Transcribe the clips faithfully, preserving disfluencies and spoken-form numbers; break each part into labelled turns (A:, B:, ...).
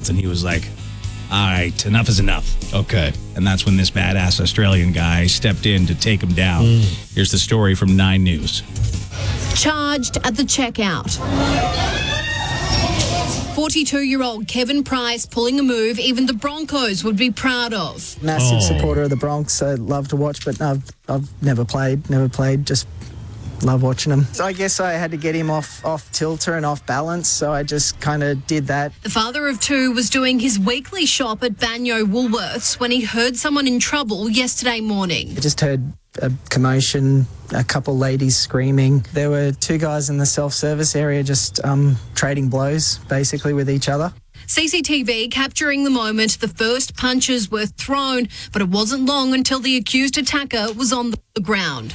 A: belt, and he was like, all right, enough is enough.
B: Okay.
A: And that's when this badass Australian guy stepped in to take him down. Mm. Here's the story from Nine News.
C: Charged at the checkout. forty-two-year-old Kevin Price pulling a move even the Broncos would be proud of.
D: Massive
B: Oh.
D: supporter of the Bronx. I love to watch, but I've, I've never played, never played, just love watching them. So I guess I had to get him off, off tilter and off balance, so I just kind of did that.
C: The father of two was doing his weekly shop at Banyo Woolworths when he heard someone in trouble yesterday morning.
D: I just heard a commotion, a couple ladies screaming. There were two guys in the self-service area just um, trading blows, basically, with each other.
C: C C T V capturing the moment the first punches were thrown, but it wasn't long until the accused attacker was on the ground.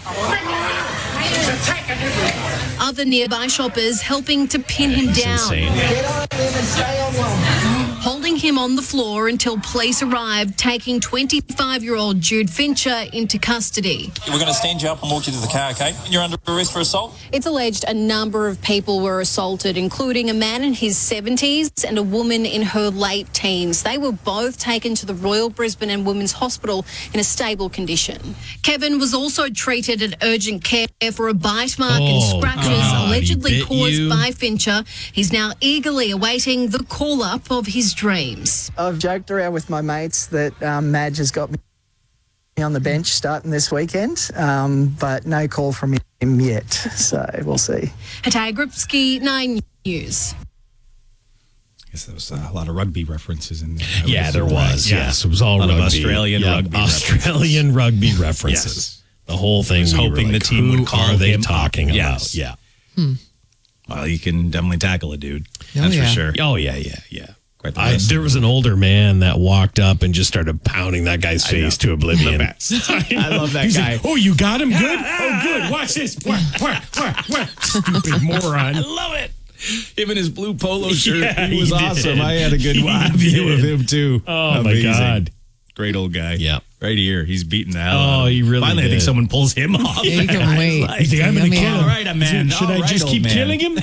C: Other nearby shoppers helping to pin him
B: That's
C: down.
B: insane.
D: Get on him and stay on one.
C: Holding him on the floor until police arrived, taking twenty-five-year-old Jude Fincher into custody.
E: We're going to stand you up and walk you to the car, okay? You're under arrest for assault.
C: It's alleged a number of people were assaulted, including a man in his seventies and a woman in her late teens. They were both taken to the Royal Brisbane and Women's Hospital in a stable condition. Kevin was also treated at urgent care for a bite mark
B: Oh,
C: and scratches
B: God,
C: allegedly
B: he bit
C: caused
B: you?
C: by Fincher. He's now eagerly awaiting the call-up of his dreams.
D: I've joked around with my mates that um, Madge has got me on the bench starting this weekend, um, but no call from him yet, so we'll see.
C: Hatay Grubsky, Nine News.
A: I guess there was a lot of rugby references in there. I
B: Yeah,
A: would
B: there
A: assume,
B: was.
A: right?
B: Yes, it was all
A: A lot of
B: rugby.
A: Australian
B: Yeah,
A: rugby
B: Australian rugby references.
A: Yes.
B: The whole thing.
A: was
B: we were
A: hoping
B: like,
A: the team
B: who
A: would call
B: are they
A: him up?
B: talking about?
A: Yes.
B: Yeah.
A: Well, you can definitely tackle a dude.
F: Oh,
A: That's
F: yeah.
A: for sure.
B: Oh, yeah, yeah, yeah.
A: Quite the
B: I,
A: wrestler.
B: there was an older man that walked up and just started pounding that guy's
A: I know.
B: face to oblivion.
A: The best. I love that
B: He's
A: guy.
B: like, oh, you got him good? Oh, good. Watch this. Wah, wah, wah, wah. Stupid moron.
A: I love it. Him in his blue polo shirt.
B: Yeah,
A: he was
B: he
A: awesome.
B: did.
A: I had a good
B: He
A: view
B: did.
A: of him, too.
B: Oh,
A: Amazing.
B: my God.
A: Great old guy.
B: Yeah.
A: Right here. He's beating the hell
B: Oh,
A: out of him.
B: he really
A: Finally, I think
B: did.
A: someone pulls him off.
F: Yeah, you can wait.
A: Like,
B: You think I'm going to
F: Let me
B: kill
F: out.
B: him?
A: All right, man.
B: Should
A: All
B: I
A: right,
B: just
A: old
B: keep
A: man.
B: killing him?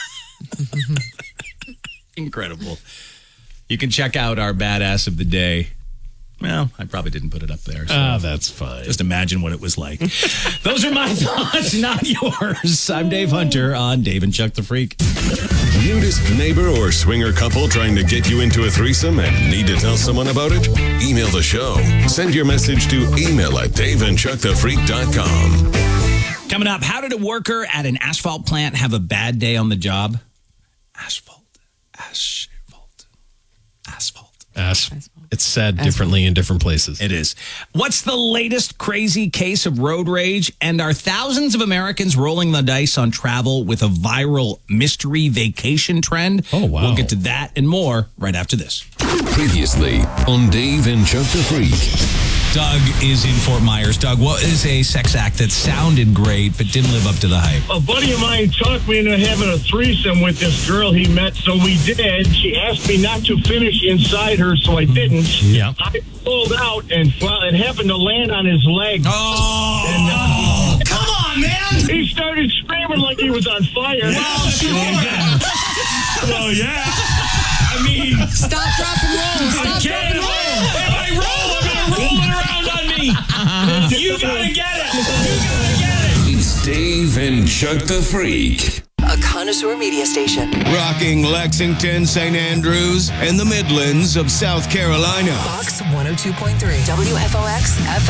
A: Incredible. You can check out our badass of the day. Well, I probably didn't put it up there. So
B: Oh, that's fine.
A: just imagine what it was like. Those are my thoughts, not yours. I'm Dave Hunter on Dave and Chuck the Freak.
G: Nudist neighbor or swinger couple trying to get you into a threesome and need to tell someone about it? Email the show. Send your message to email at dave and chuck the freak dot com.
A: Coming up, how did a worker at an asphalt plant have a bad day on the job? Asphalt. Asphalt. Asphalt.
B: As, it's said differently in different places.
A: It is. What's the latest crazy case of road rage? And are thousands of Americans rolling the dice on travel with a viral mystery vacation trend?
B: Oh, wow.
A: We'll get to that and more right after this.
G: Previously on Dave and Chuck the Freak.
A: Doug is in Fort Myers. Doug, what is a sex act that sounded great but didn't live up to the hype?
H: A buddy of mine talked me into having a threesome with this girl he met, so we did. She asked me not to finish inside her, so I didn't.
B: Yeah.
H: I pulled out, and well, it happened to land on his leg.
A: Oh,
H: And, uh,
A: come on, man!
H: He started screaming like he was on fire.
A: Well, sure.
B: Oh, yeah.
A: I mean,
F: Stop, drop, and roll. Stop, drop,
A: can't
F: and roll.
A: If I roll, I'm going to roll it around on me. You got to get it. You got to get it.
G: It's Dave and Chuck the Freak.
I: A connoisseur media station.
J: Rocking Lexington, Saint Andrews, and the Midlands of South Carolina.
I: Fox one oh two point three. W F O X F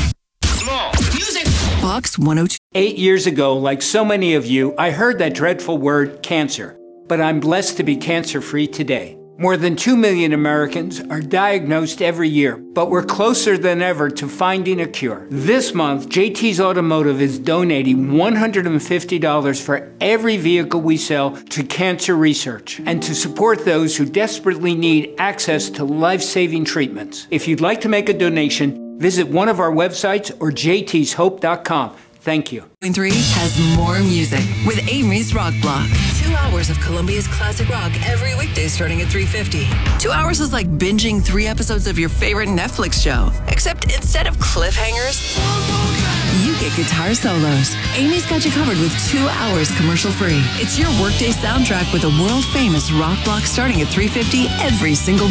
I: M. Music. Fox one oh two.
K: Eight years ago, like so many of you, I heard that dreadful word, cancer. But I'm blessed to be cancer-free today. More than two million Americans are diagnosed every year, but we're closer than ever to finding a cure. This month, J T's Automotive is donating one hundred fifty dollars for every vehicle we sell to cancer research and to support those who desperately need access to life-saving treatments. If you'd like to make a donation, visit one of our websites or j t's hope dot com. Thank you.
I: three has more music with Amy's Rock Block. Two hours of Columbia's classic rock every weekday starting at three fifty. Two hours is like binging three episodes of your favorite Netflix show. Except instead of cliffhangers, you get guitar solos. Amy's got you covered with two hours commercial free. It's your workday soundtrack with a world famous rock block starting at three fifty every single